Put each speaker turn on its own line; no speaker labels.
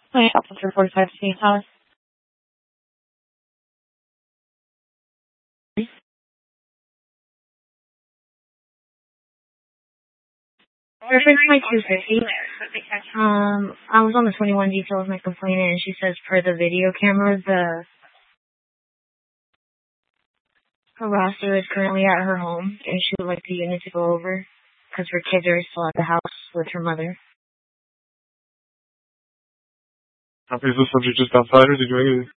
Wait, Officer 45 St. Thomas. Reference my 250. I was on the 21 detail with my complainant, and she says per the video cameras, the harasser is currently at her home, and she would like the unit to go over because her kids are still at the house with her mother.
Is the subject just outside, or did you make it?